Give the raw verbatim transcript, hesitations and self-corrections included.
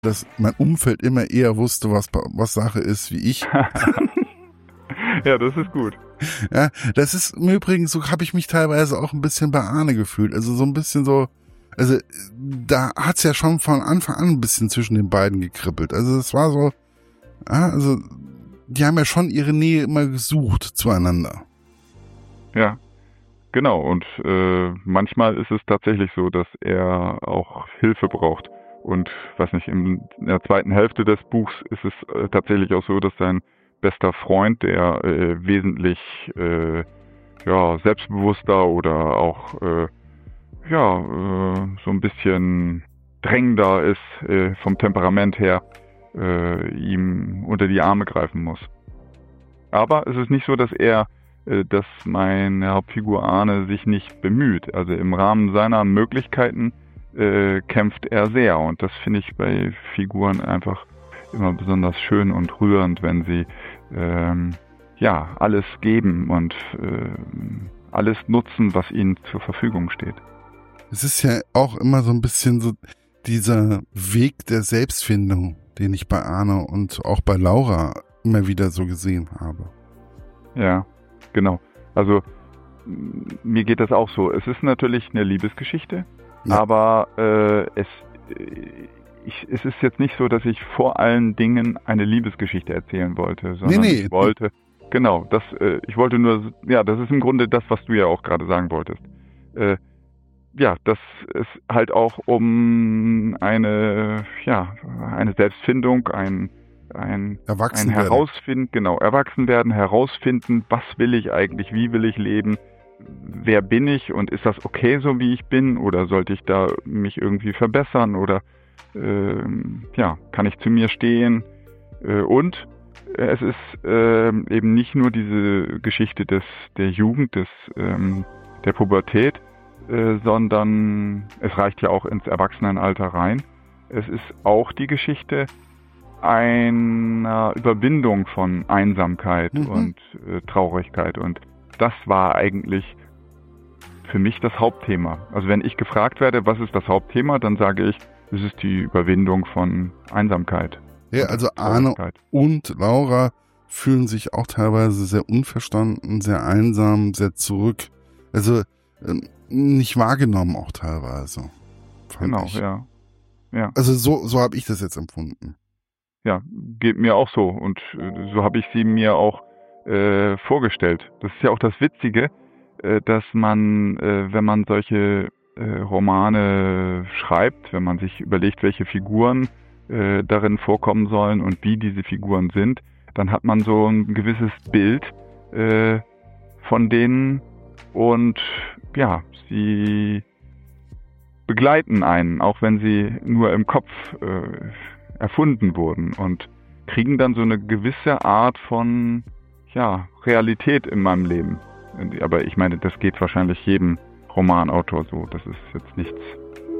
dass mein Umfeld immer eher wusste, was, was Sache ist, wie ich. Ja, das ist gut. Ja, das ist im Übrigen, so habe ich mich teilweise auch ein bisschen bei Arne gefühlt. Also so ein bisschen so, also da hat's ja schon von Anfang an ein bisschen zwischen den beiden gekribbelt. Also es war so, ja, also die haben ja schon ihre Nähe immer gesucht zueinander. Ja, genau. Und äh, manchmal ist es tatsächlich so, dass er auch Hilfe braucht. Und weiß nicht, in der zweiten Hälfte des Buchs ist es äh, tatsächlich auch so, dass sein bester Freund, der äh, wesentlich äh, ja, selbstbewusster oder auch äh, ja, äh, so ein bisschen drängender ist äh, vom Temperament her, äh, ihm unter die Arme greifen muss. Aber es ist nicht so, dass er, äh, dass meine Hauptfigur Arne sich nicht bemüht. Also im Rahmen seiner Möglichkeiten äh, kämpft er sehr. Und das finde ich bei Figuren einfach immer besonders schön und rührend, wenn sie ähm, ja alles geben und äh, alles nutzen, was ihnen zur Verfügung steht. Es ist ja auch immer so ein bisschen so dieser Weg der Selbstfindung, den ich bei Arne und auch bei Laura immer wieder so gesehen habe. Ja, genau. Also mir geht das auch so. Es ist natürlich eine Liebesgeschichte, ja. aber äh, es Ich, es ist jetzt nicht so, dass ich vor allen Dingen eine Liebesgeschichte erzählen wollte, sondern nee, nee. ich wollte, genau, das, äh, ich wollte nur, ja, das ist im Grunde das, was du ja auch gerade sagen wolltest. Äh, ja, dass es halt auch um eine, ja, eine Selbstfindung, ein, ein, ein Herausfinden, genau, Erwachsenwerden, herausfinden, was will ich eigentlich, wie will ich leben, wer bin ich und ist das okay, so wie ich bin, oder sollte ich da mich irgendwie verbessern oder Äh, ja, kann ich zu mir stehen äh, und äh, es ist äh, eben nicht nur diese Geschichte des der Jugend, des ähm, der Pubertät, äh, sondern es reicht ja auch ins Erwachsenenalter rein. Es ist auch die Geschichte einer Überwindung von Einsamkeit mhm. und äh, Traurigkeit, und das war eigentlich für mich das Hauptthema. Also wenn ich gefragt werde, was ist das Hauptthema, dann sage ich, es ist die Überwindung von Einsamkeit. Ja, also Arne und Laura fühlen sich auch teilweise sehr unverstanden, sehr einsam, sehr zurück. Also ähm, nicht wahrgenommen auch teilweise. Genau, ich. ja. ja. Also so, so habe ich das jetzt empfunden. Ja, geht mir auch so. Und äh, so habe ich sie mir auch äh, vorgestellt. Das ist ja auch das Witzige, äh, dass man, äh, wenn man solche Romane schreibt, wenn man sich überlegt, welche Figuren äh, darin vorkommen sollen und wie diese Figuren sind, dann hat man so ein gewisses Bild äh, von denen und ja, sie begleiten einen, auch wenn sie nur im Kopf äh, erfunden wurden, und kriegen dann so eine gewisse Art von ja, Realität in meinem Leben. Aber ich meine, das geht wahrscheinlich jedem Romanautor so. Das ist jetzt nichts